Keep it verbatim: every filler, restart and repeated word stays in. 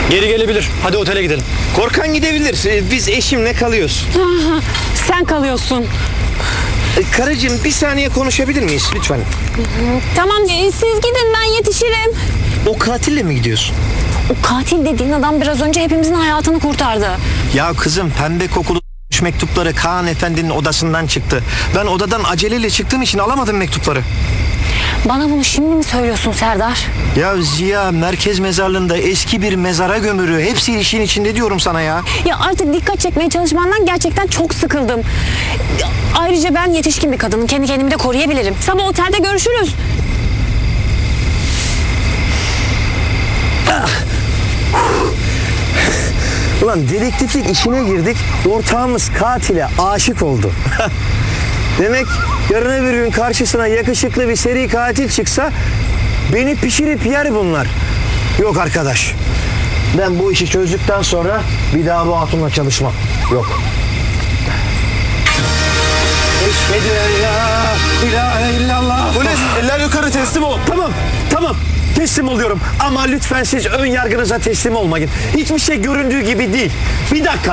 Geri gelebilir. Hadi otele gidelim. Korkan gidebilir. Ee, Biz eşimle kalıyoruz. Sen kalıyorsun. Ee, Karıcığım bir saniye konuşabilir miyiz lütfen? Tamam e, siz gidin ben yetişirim. O katille mi gidiyorsun? O katil dediğin adam biraz önce hepimizin hayatını kurtardı. Ya kızım pembe kokulu mektupları Kaan Efendi'nin odasından çıktı. Ben odadan aceleyle çıktığım için alamadım mektupları. Bana bunu şimdi mi söylüyorsun Serdar? Ya Ziya merkez mezarlığında eski bir mezara gömülü. Hepsi işin içinde diyorum sana ya. Ya artık dikkat çekmeye çalışmandan gerçekten çok sıkıldım. Ayrıca ben yetişkin bir kadınım. Kendi kendimi de koruyabilirim. Sabah otelde görüşürüz. Ulan dedektiflik işine girdik. Ortağımız katile aşık oldu. Demek yarın öbür gün karşısına yakışıklı bir seri katil çıksa beni pişirip yer bunlar. Yok arkadaş. Ben bu işi çözdükten sonra bir daha bu hatunla çalışmam. Yok. Eşhedü en la ilahe illallah. Polis eller yukarı teslim ol. Tamam, tamam. Teslim oluyorum. Ama lütfen siz ön yargınıza teslim olmayın. Hiçbir şey göründüğü gibi değil. Bir dakika.